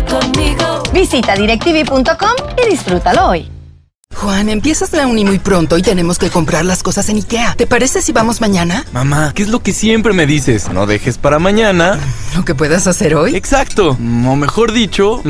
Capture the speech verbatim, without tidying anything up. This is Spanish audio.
conmigo. Visita directv punto com y disfrútalo hoy. Juan, empiezas la uni muy pronto y tenemos que comprar las cosas en IKEA. ¿Te parece si vamos mañana? Mamá, ¿qué es lo que siempre me dices? No dejes para mañana lo que puedas hacer hoy. Exacto, o mejor dicho,